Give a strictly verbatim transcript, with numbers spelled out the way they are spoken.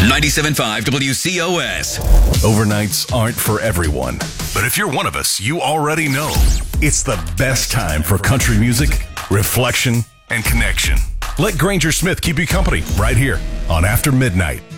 ninety-seven point five W C O S. Overnights aren't for everyone, but if you're one of us, you already know it's the best time for country music, reflection, and connection. Let Granger Smith keep you company right here on After Midnight.